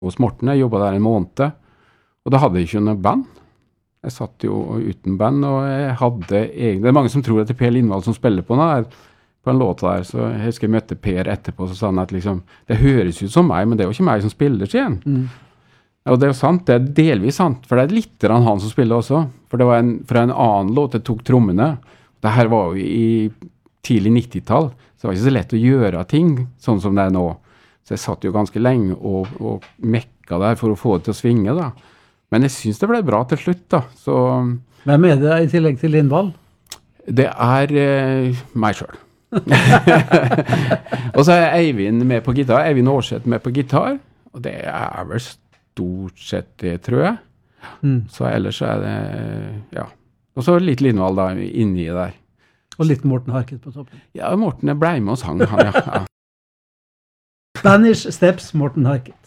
hos Morten. Jeg jobbet der en måned, og da hadde jeg ikke noe band. Jeg satt jo uten band, og jeg hadde egentlig... Det er mange som tror at det Per Lindvall som spiller på en låt der, så jeg husker jeg møtte Per etterpå, så sa han at liksom, det høres ut som meg, men det er jo ikke meg som spiller til igjen. Og det er jo sant, det er delvis sant, for det er litt han som spiller også, for det var fra en annen låt jeg tok trommene. Det her var jo i tidlig 90-tall, så det var ikke så lett å gjøre ting sånn som det er nå. Så jeg satt jo ganske lenge og mekka der for å få det til å svinge da. Men jeg synes det ble bra til slutt da. Så, hvem er det i tillegg til Lindvall? Det er meg selv. Og så er Eivind med på gitar, Eivind Aarseth med på gitar, og det er vel stort sett det, tror jeg. Så ellers er det, ja. Og så litt Lindvall da, inni der. Og litt Morten Harket på toppen. Ja, Morten ble med og sang, han, ja. Spanish Steps, Morten Harket.